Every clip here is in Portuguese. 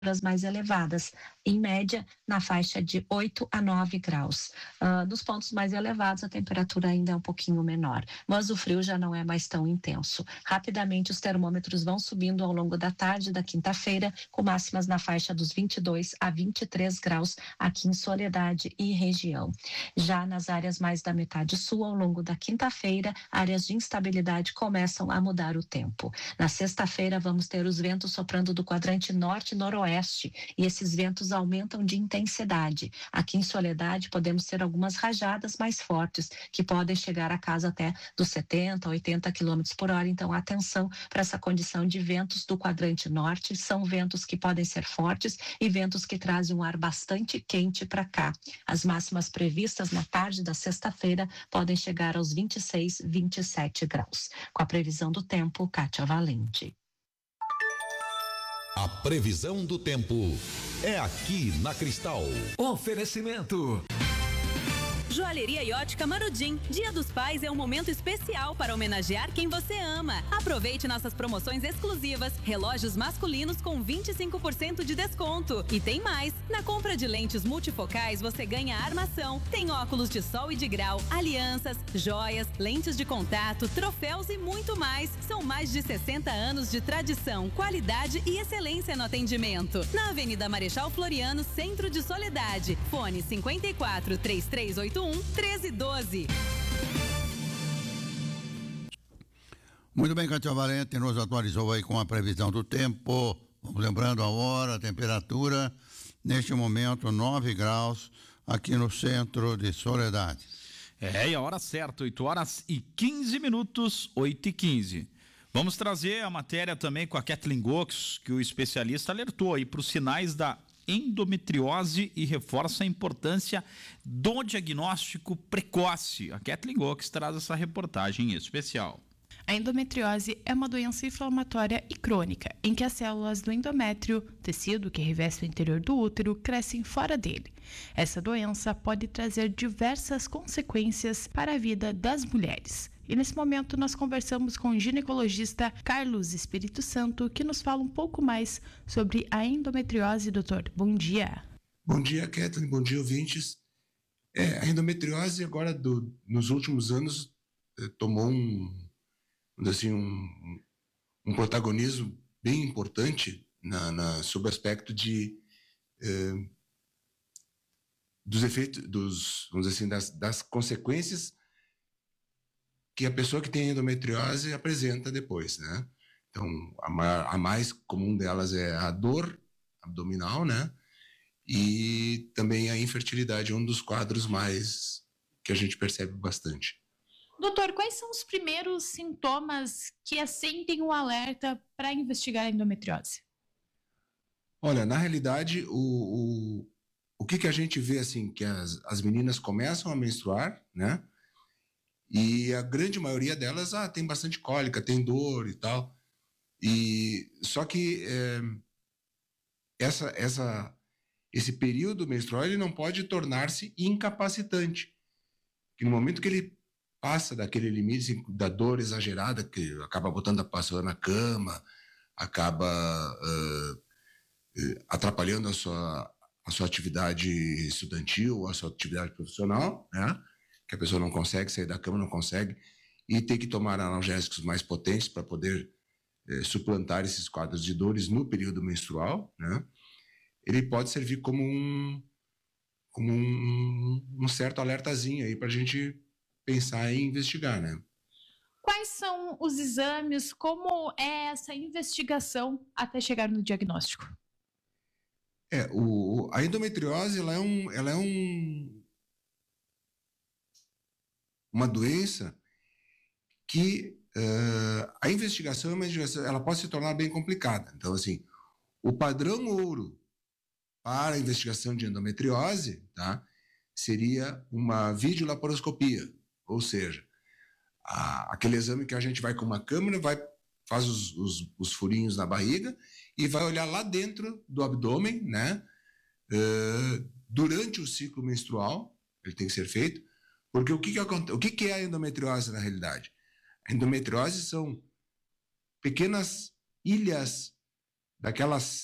mais elevadas, em média na faixa de 8 a 9 graus. Nos pontos mais elevados a temperatura ainda é um pouquinho menor, mas o frio já não é mais tão intenso. Rapidamente os termômetros vão subindo ao longo da tarde da quinta-feira, com máximas na faixa dos 22 a 23 graus aqui em Soledade e região. Já nas áreas mais da metade sul, ao longo da quinta-feira, áreas de instabilidade começam a mudar o tempo. Na sexta-feira vamos ter os ventos soprando do quadrante norte e noroeste, e esses ventos aumentam de intensidade. Aqui em Soledade podemos ter algumas rajadas mais fortes, que podem chegar a casa até dos 70 a 80 km por hora. Então atenção para essa condição de ventos do quadrante norte. São ventos que podem ser fortes e ventos que trazem um ar bastante quente para cá. As máximas previstas na tarde da sexta-feira podem chegar aos 26, 27 graus. Com a previsão do tempo, Kátia Valente. A previsão do tempo é aqui na Cristal. Oferecimento. Joalheria e Ótica Marudim. Dia dos Pais é um momento especial para homenagear quem você ama. Aproveite nossas promoções exclusivas. Relógios masculinos com 25% de desconto. E tem mais. Na compra de lentes multifocais você ganha armação. Tem óculos de sol e de grau, alianças, joias, lentes de contato, troféus e muito mais. São mais de 60 anos de tradição, qualidade e excelência no atendimento. Na Avenida Marechal Floriano, Centro de Soledade. Fone 54 3381 1312. Muito bem, Kátia Valente nos atualizou aí com a previsão do tempo. Vamos lembrando a hora, a temperatura, neste momento 9 graus aqui no centro de Soledade. E a hora certa, 8 horas e 15 minutos, 8h15. Vamos trazer a matéria também com a Kathleen Gox, que o especialista alertou aí para os sinais da endometriose e reforça a importância do diagnóstico precoce. A Kathleen Gox traz essa reportagem especial. A endometriose é uma doença inflamatória e crônica, em que as células do endométrio, tecido que reveste o interior do útero, crescem fora dele. Essa doença pode trazer diversas consequências para a vida das mulheres. E nesse momento nós conversamos com o ginecologista Carlos Espírito Santo, que nos fala um pouco mais sobre a endometriose. Doutor, bom dia. Bom dia, Kathleen, bom dia, ouvintes. A endometriose agora, nos últimos anos, tomou um protagonismo bem importante sob o aspecto dos efeitos, vamos dizer assim, das consequências que a pessoa que tem endometriose apresenta depois, né? Então, a mais comum delas é a dor abdominal, né? E também a infertilidade, um dos quadros mais que a gente percebe bastante. Doutor, quais são os primeiros sintomas que acendem o alerta para investigar a endometriose? Olha, na realidade, o que a gente vê, assim, que as meninas começam a menstruar, né? E a grande maioria delas, tem bastante cólica, tem dor e tal. Só que esse período menstrual ele não pode tornar-se incapacitante. Que no momento que ele passa daquele limite assim, da dor exagerada, que acaba botando a pessoa na cama, acaba atrapalhando a sua atividade estudantil, a sua atividade profissional, né? Que a pessoa não consegue sair da cama, não consegue, e tem que tomar analgésicos mais potentes para poder suplantar esses quadros de dores no período menstrual, né? Ele pode servir como um certo alertazinho aí para a gente pensar em investigar, né? Quais são os exames? Como é essa investigação até chegar no diagnóstico? A endometriose ela é uma doença que a investigação ela pode se tornar bem complicada. Então, assim, o padrão ouro para a investigação de endometriose, tá, seria uma videolaparoscopia, ou seja, aquele exame que a gente vai com uma câmera, faz os furinhos na barriga e vai olhar lá dentro do abdômen, né, durante o ciclo menstrual, ele tem que ser feito. Porque o que é a endometriose na realidade? A endometriose são pequenas ilhas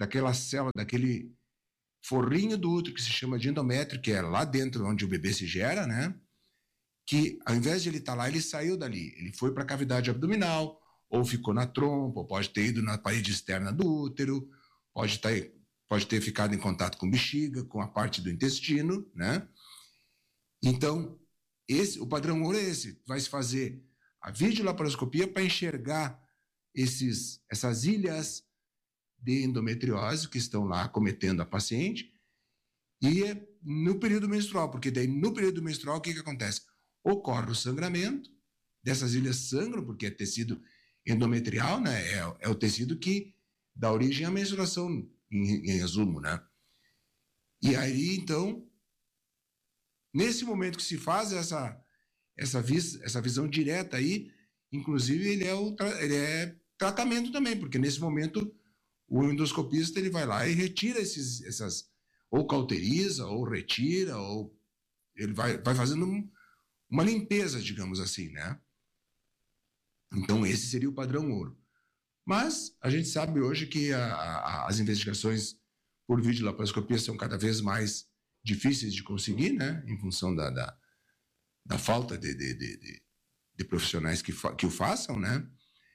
daquela célula, daquele forrinho do útero que se chama de endométrio, que é lá dentro onde o bebê se gera, né? Que ao invés de ele estar lá, ele saiu dali. Ele foi para a cavidade abdominal, ou ficou na trompa, ou pode ter ido na parede externa do útero, pode ter ficado em contato com bexiga, com a parte do intestino, né? Então, o padrão ouro é esse. Vai se fazer a videolaparoscopia para enxergar essas ilhas de endometriose que estão lá acometendo a paciente, e é no período menstrual, porque daí no período menstrual o que acontece? Ocorre o sangramento, dessas ilhas sangram, porque é tecido endometrial, né? É o tecido que dá origem à menstruação, em resumo, né? E aí, então, nesse momento que se faz essa visão direta aí, inclusive ele é tratamento também, porque nesse momento o endoscopista ele vai lá e retira ou cauteriza, ou retira, ou ele vai fazendo uma limpeza, digamos assim, né? Então esse seria o padrão ouro. Mas a gente sabe hoje que as investigações por videolaparoscopia são cada vez mais difíceis de conseguir, né? Em função da falta de profissionais que o façam, né?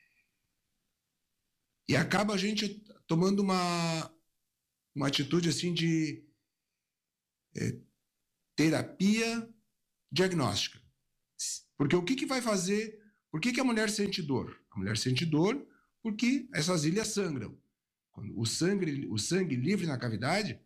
E acaba a gente tomando uma atitude assim de terapia diagnóstica. Porque o que vai fazer? Por que a mulher sente dor? A mulher sente dor porque essas ilhas sangram. Quando o sangue livre na cavidade,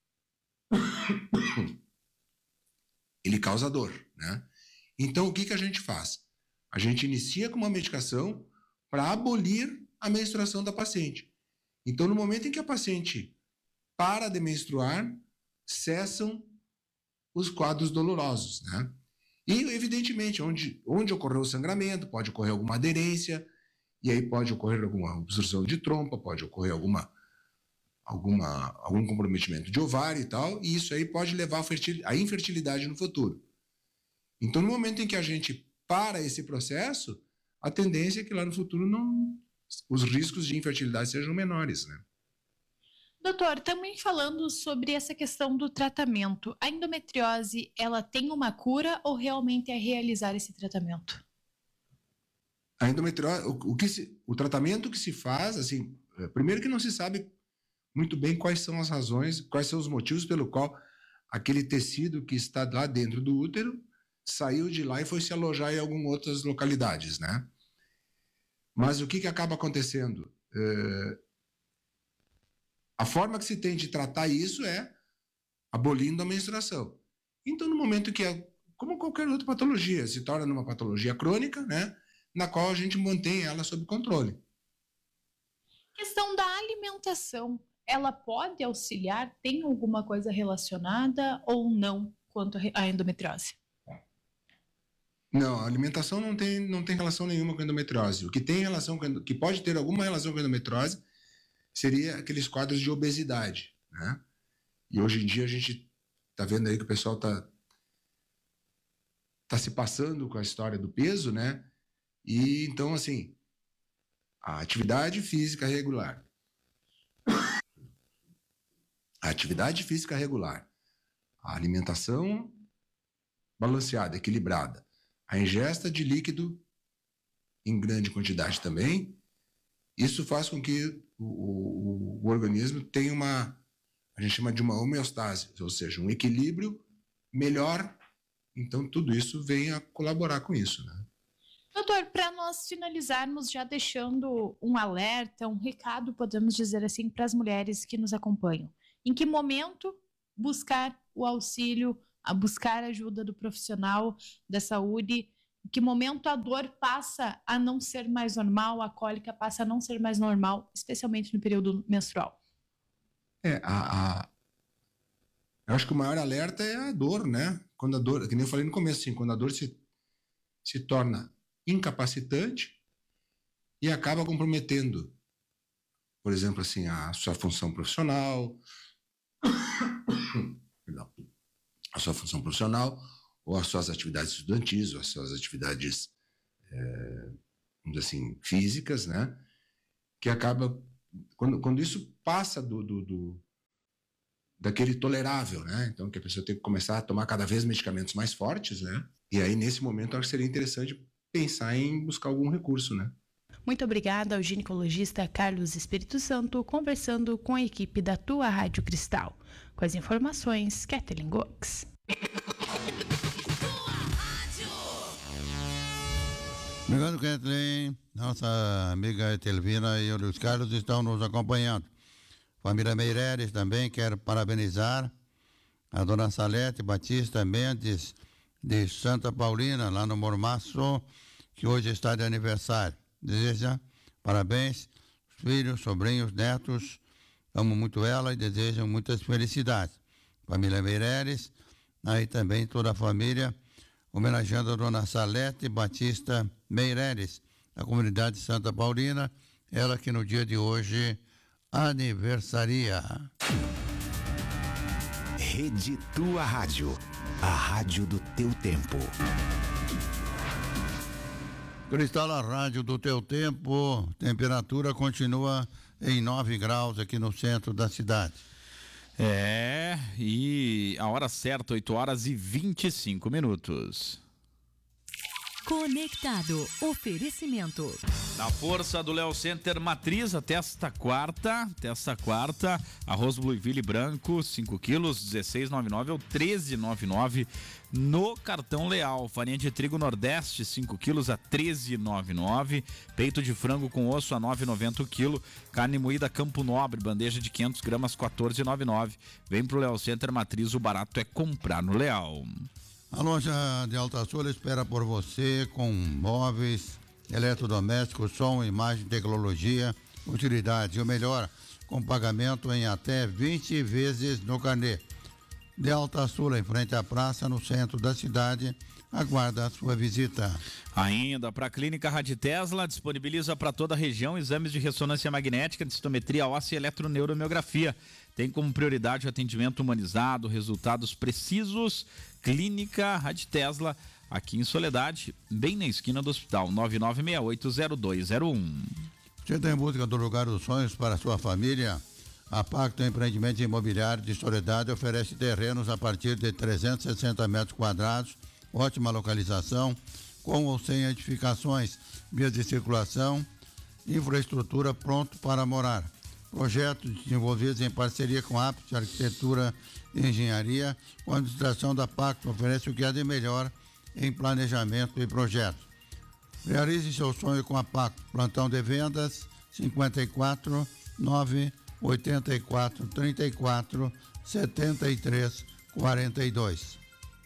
ele causa dor, né? Então, o que a gente faz? A gente inicia com uma medicação para abolir a menstruação da paciente. Então, no momento em que a paciente para de menstruar, cessam os quadros dolorosos, né? E, evidentemente, onde ocorreu o sangramento, pode ocorrer alguma aderência, e aí pode ocorrer alguma obstrução de trompa, pode ocorrer algum comprometimento de ovário e tal, e isso aí pode levar à infertilidade no futuro. Então, no momento em que a gente para esse processo, a tendência é que lá no futuro os riscos de infertilidade sejam menores, né? Doutor, também falando sobre essa questão do tratamento, a endometriose, ela tem uma cura ou realmente é realizar esse tratamento? A endometriose, o tratamento que se faz, assim, primeiro que não se sabe muito bem quais são as razões, quais são os motivos pelo qual aquele tecido que está lá dentro do útero saiu de lá e foi se alojar em algumas outras localidades, né? Mas o que acaba acontecendo? A forma que se tem de tratar isso é abolindo a menstruação. Então, no momento que como qualquer outra patologia, se torna numa patologia crônica, né? Na qual a gente mantém ela sob controle. Questão da alimentação, ela pode auxiliar? Tem alguma coisa relacionada ou não quanto à endometriose? Não, a alimentação não tem relação nenhuma com a endometriose. O que tem relação que pode ter alguma relação com a endometriose seria aqueles quadros de obesidade, né? E hoje em dia a gente está vendo aí que o pessoal tá se passando com a história do peso, né? E então, assim, a atividade física regular, a alimentação balanceada, equilibrada, a ingesta de líquido em grande quantidade também, isso faz com que o organismo tenha a gente chama de uma homeostase, ou seja, um equilíbrio melhor. Então, tudo isso vem a colaborar com isso, né? Doutor, para nós finalizarmos, já deixando um alerta, um recado, podemos dizer assim, para as mulheres que nos acompanham. Em que momento buscar o auxílio, buscar a ajuda do profissional da saúde? Em que momento a dor passa a não ser mais normal, a cólica passa a não ser mais normal, especialmente no período menstrual? Eu acho que o maior alerta é a dor, né? Quando a dor, que nem eu falei no começo, assim, quando a dor se torna incapacitante e acaba comprometendo, por exemplo, assim, a sua função profissional, a sua função profissional, ou as suas atividades estudantis, ou as suas atividades, vamos dizer assim, físicas, né? Que acaba quando isso passa daquele tolerável, né? Então, que a pessoa tem que começar a tomar cada vez medicamentos mais fortes, né? E aí, nesse momento, eu acho que seria interessante pensar em buscar algum recurso, né? Muito obrigada ao ginecologista Carlos Espírito Santo, conversando com a equipe da Tua Rádio Cristal. Com as informações, Kathleen Gox. Obrigado, Kathleen. Nossa amiga Etelvina e o Luiz Carlos estão nos acompanhando. Família Meireles também quero parabenizar a dona Salete Batista Mendes de Santa Paulina, lá no Mormaço, que hoje está de aniversário. Deseja parabéns, filhos, sobrinhos, netos, amo muito ela e desejam muitas felicidades. Família Meireles, aí também toda a família, homenageando a dona Salete Batista Meireles, da comunidade de Santa Paulina, ela que no dia de hoje aniversaria. Rede Tua Rádio, a rádio do teu tempo. Cristal, a rádio do teu tempo, temperatura continua em 9 graus aqui no centro da cidade. E a hora certa, 8h25. Conectado. Oferecimento. Na força do Léo Center Matriz, até esta quarta, arroz Blueville branco, 5 quilos, 16,99 ou 13,99 no cartão Leal. Farinha de trigo Nordeste, 5 quilos a 13,99. Peito de frango com osso a 9,90 o quilo. Carne moída Campo Nobre, bandeja de 500 gramas, 14,99. Vem pro Léo Center Matriz, o barato é comprar no Leal. A loja de Alta Sul espera por você com móveis, eletrodomésticos, som, imagem, tecnologia, utilidade e o melhor, com pagamento em até 20 vezes no carnê. De Alta Sul, em frente à praça, no centro da cidade, aguarda a sua visita. Ainda para a Clínica Rádio Tesla, disponibiliza para toda a região exames de ressonância magnética, densitometria óssea e eletroneuromiografia. Tem como prioridade o atendimento humanizado, resultados precisos. Clínica Rádio Tesla, aqui em Soledade, bem na esquina do hospital, 9968-0201. Você está em busca do lugar dos sonhos para a sua família? A Pacto Empreendimento Imobiliário de Soledade oferece terrenos a partir de 360 metros quadrados, ótima localização, com ou sem edificações, vias de circulação, infraestrutura pronto para morar. Projetos desenvolvidos em parceria com a APT Arquitetura e Engenharia, com a administração da Pacto oferece o que há de melhor em planejamento e projetos. Realize seu sonho com a Pacto. Plantão de vendas 54 9 84 34 73 42.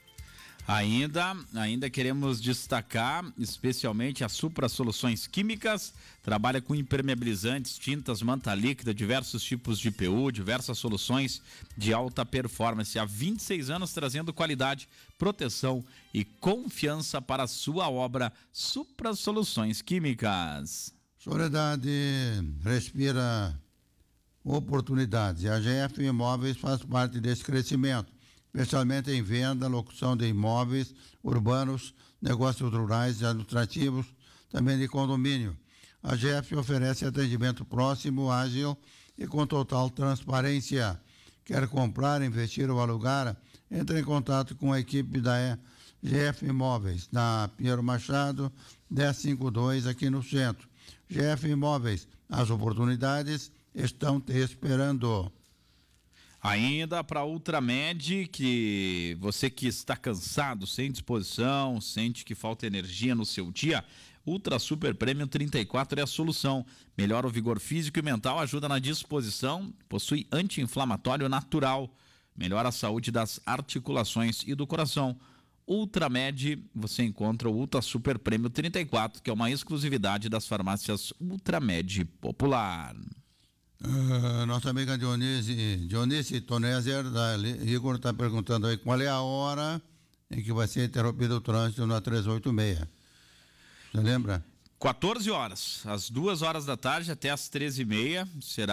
Ainda queremos destacar especialmente a Supra Soluções Químicas, trabalha com impermeabilizantes, tintas, manta líquida, diversos tipos de PU, diversas soluções de alta performance. Há 26 anos trazendo qualidade, proteção e confiança para a sua obra. Supra Soluções Químicas. Soledade respira oportunidades e a GF Imóveis faz parte desse crescimento, especialmente em venda, locução de imóveis urbanos, negócios rurais e administrativos, também de condomínio. A GF oferece atendimento próximo, ágil e com total transparência. Quer comprar, investir ou alugar? Entre em contato com a equipe da GF Imóveis, na Pinheiro Machado, 1052, aqui no centro. GF Imóveis, as oportunidades estão te esperando. Ainda para a Ultramed, que você que está cansado, sem disposição, sente que falta energia no seu dia, Ultra Super Premium 34 é a solução. Melhora o vigor físico e mental, ajuda na disposição, possui anti-inflamatório natural, melhora a saúde das articulações e do coração. Ultramed, você encontra o Ultra Super Premium 34, que é uma exclusividade das farmácias Ultramed Popular. Nossa amiga Dionísio Tonezer, da Igor, está perguntando aí qual é a hora em que vai ser interrompido o trânsito na 386. Você lembra? 14 horas, às 2 horas da tarde até às 13h30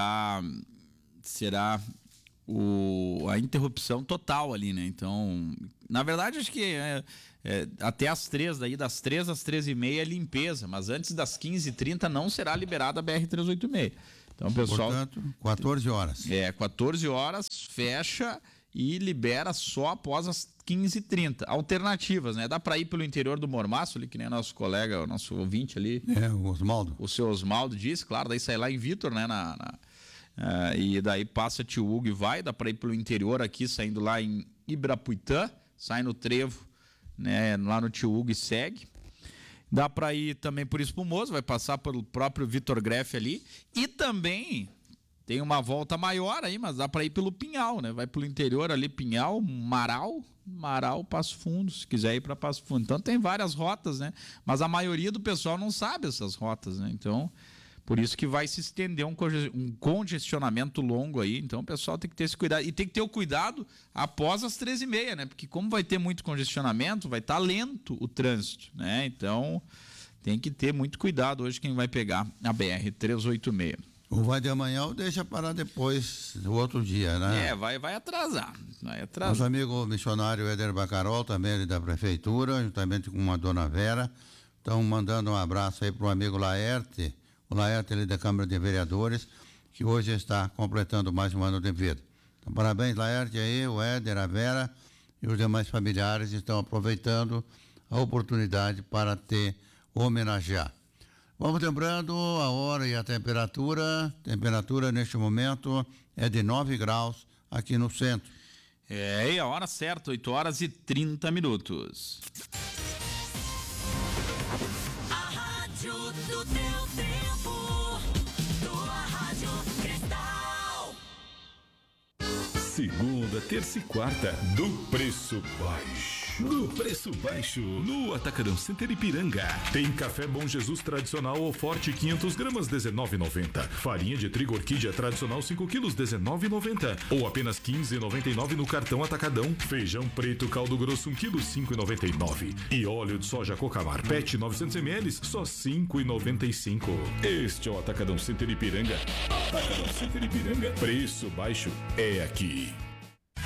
será a interrupção total ali, né? Então, na verdade, acho que até às 3, daí das 3 às 13h30 é limpeza, mas antes das 15h30 não será liberada a BR-386. Então, pessoal... Portanto, 14 horas. 14 horas, fecha e libera só após as 15h30. Alternativas, né? Dá para ir pelo interior do Mormaço, ali, que nem o nosso colega, o nosso ouvinte ali. O Osmaldo. O seu Osmaldo disse, claro, daí sai lá em Vitor, né? E daí passa Tio Hugo e vai, dá para ir pelo interior aqui, saindo lá em Ibrapuitã, sai no Trevo, né? Lá no Tio Hugo e segue. Dá para ir também por Espumoso, vai passar pelo próprio Vitor Greff ali. E também tem uma volta maior aí, mas dá para ir pelo Pinhal, né? Vai pelo interior ali, Pinhal, Marau, Passo Fundo, se quiser ir para Passo Fundo. Então tem várias rotas, né? Mas a maioria do pessoal não sabe essas rotas, né? Então, por isso que vai se estender um congestionamento longo aí. Então o pessoal tem que ter esse cuidado. E tem que ter o cuidado após as 13h30, né? Porque como vai ter muito congestionamento, vai estar lento o trânsito, né? Então tem que ter muito cuidado hoje quem vai pegar a BR-386. Ou vai de amanhã ou deixa para depois, o outro dia, né? Vai atrasar. Nosso amigo missionário Éder Bacarol, também ele da prefeitura, juntamente com a dona Vera, estão mandando um abraço aí para o amigo Laerte, o Laerte ele da Câmara de Vereadores, que hoje está completando mais um ano de vida. Então, parabéns, Laerte, aí, o Éder, a Vera e os demais familiares estão aproveitando a oportunidade para te homenagear. Vamos lembrando a hora e a temperatura. Temperatura neste momento é de 9 graus aqui no centro. E a hora certa, 8h30. A rádio do teu tempo, tua Rádio Cristal. Segunda, terça e quarta, do preço baixo. No preço baixo, no Atacadão Center Ipiranga. Tem café Bom Jesus tradicional ou forte 500 gramas, R$19,90. Farinha de trigo orquídea tradicional 5 quilos, R$19,90. Ou apenas R$15,99 no cartão Atacadão. Feijão preto caldo grosso 1 quilo, R$5,99. E óleo de soja Cocamar PET 900 ml, só R$5,95. Este é o Atacadão Center Ipiranga. Atacadão Center Ipiranga. Preço baixo é aqui.